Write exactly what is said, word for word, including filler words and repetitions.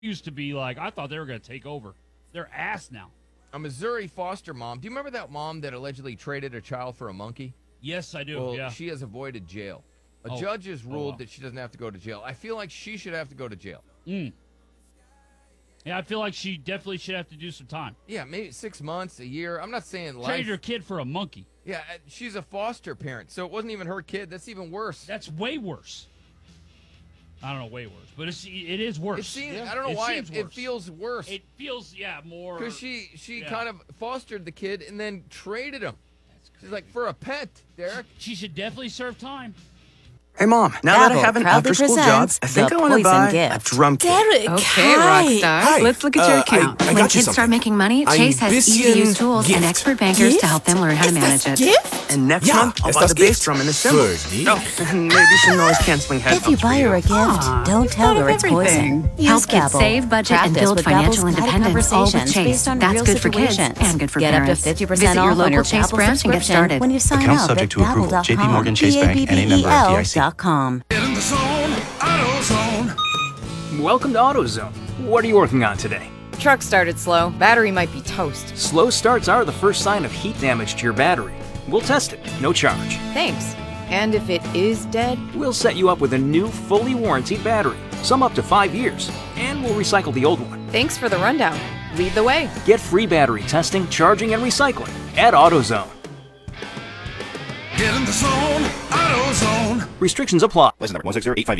used to be like, I thought they were going to take over. They're ass now. A Missouri foster mom. Do you remember that mom that allegedly traded her child for a monkey? Yes, I do. Well, yeah. she has avoided jail. A Oh. judge has ruled Oh, wow. that she doesn't have to go to jail. I feel like she should have to go to jail. Mm. Yeah, I feel like she definitely should have to do some time. Yeah, maybe six months, a year. I'm not saying life. Trade your kid for a monkey. Yeah, uh, she's a foster parent, so it wasn't even her kid. That's even worse. That's way worse. I don't know, way worse, but it's it is worse. It seems, Yeah. I don't know it why seems it, it worse. feels worse. It feels yeah more Because she she yeah. kind of fostered the kid and then traded him. She's like, for a pet, Derek. She should definitely serve time. Hey, Mom, now that I Babbel have an proudly after-school job, presents I think the I want to Poison buy Gift. a drum kit. Derek, Okay, hi. Rockstar. Hi. Let's look at your Uh, account. I, I when got you kids something. start making money, Chase has easy-to-use Ambitious tools and gift. expert bankers to help them learn how to Is manage this it. gift? And next Ja, month, I'll ist buy das the bass Gift drum and assemble. für dich? Oh, and maybe some noise-canceling headphones If you buy for her a gift, Aw, don't tell her it's everything. poison. Help Use kids Babbel. save, budget, and Practice build with financial Babbel's guided independence, all with conversations Chase. based on That's real good for kids situations. and good for Get parents. up to fifty percent Visit off your on local your Chase Babbel branch and get subscription started. when you sign Account up subject at to approval. babbel J P dot com. Morgan Chase Bank, N A member F D I C. dot com. Get in the zone, AutoZone. Welcome to AutoZone. What are you working on today? Truck started slow. Battery might be toast. Slow starts are the first sign of heat damage to your battery. We'll test it, no charge. Thanks. And if it is dead? We'll set you up with a new, fully warranted battery, some up to five years, and we'll recycle the old one. Thanks for the rundown. Lead the way. Get free battery testing, charging, and recycling at AutoZone. Get in the zone, AutoZone. Restrictions apply. License number one six zero eight five.